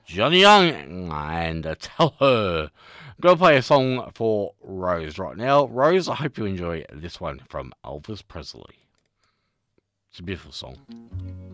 Johnny Young and Tell Her. I'm going to play a song for Rose right now. Rose, I hope you enjoy this one from Elvis Presley. It's a beautiful song.